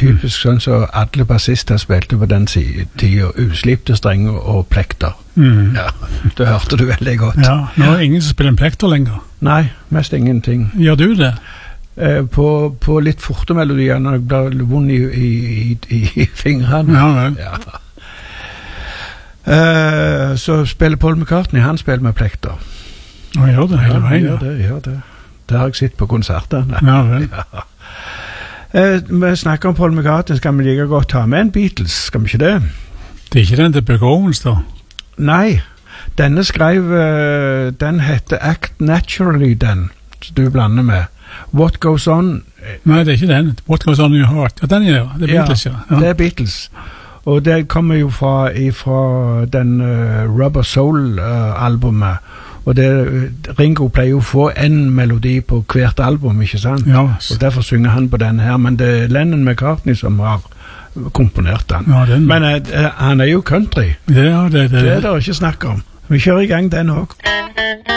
typisk sånn som alle bassister spilte på den tiden, uslipte strenger og plekter. Ja, det hørte du veldig godt. Ja, nå ingen som spiller en plekter lenger. Nei, mest ingenting. Gjør du det? På litt forte melodier når det blir vond i fingrene. Ja, vel. Ja. Så spiller Paul McCartney, han spiller med plekter. Og gjør det hele veien? Ja, gjør det. Det har jeg sett på konsertene. Ja, vel. Ja. Vi snakker om Paul McCartney, skal vi like godt ta med en Beatles, skal vi ikke det? Det er ikke den til Buck Owens da? Nei, denne skrev, den heter Act Naturally, den du blander med. What Goes On. Nei, det er ikke den. What Goes On in Your Heart. Ja, den er det. Det er Beatles, ja. Det er Beatles. Og det kommer jo fra den Rubber Soul-albumet. Og Ringo pleier jo å få en melodi på hvert album, ikke sant? Ja. Og derfor synger han på den her. Men det er Lennon McCartney som har komponert den. Ja, den. Men han er jo country. Det er det ikke snakk om. Vi kjører i gang den også.